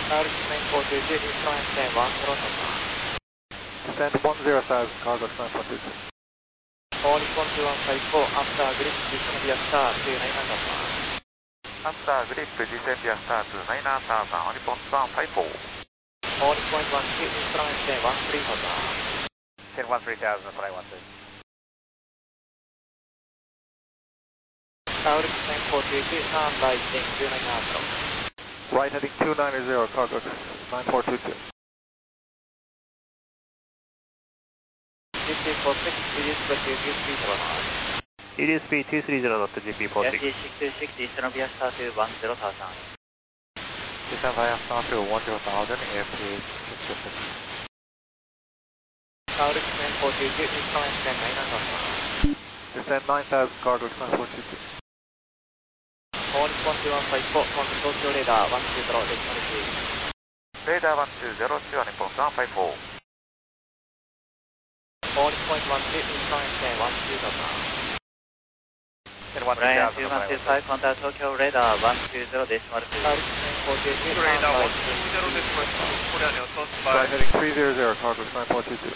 RX 942, incline 10, 10 Descend 10,000, cargo 9.22. All Nippon 2154, after grip, descend via star to 9 After grip, descend via star to 9,000, on Nippon 2154. All Nippon 12, incline 10, 13,000. 10,000, fly 13. RX 942, turn right, 29 Right heading 290, cargo 9422. GP46, reduce speed to 230. Reduce speed 230 knot to GP46. SG626, descend via star to 10,000. Descend via star to 10,000, AFT 626. RX 942, incline 10, 9,000. Descend 9,000, cargo 9422. All Nippon 2154, on the Tokyo radar 120, decimal speed. Radar 120, on Nippon 154. All Nippon 12, incline 10, 12,000. 10,000, 225, contact Tokyo radar 120, decimal speed. RX 942, Radar turn right. 120 decimal speed. Korean Air Right heading 300, cargo 9422.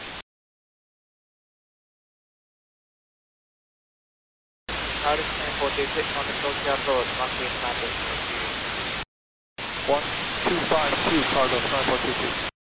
RX 942, on the Tokyo approach 129, decimal speed. 1252, cargo 9422.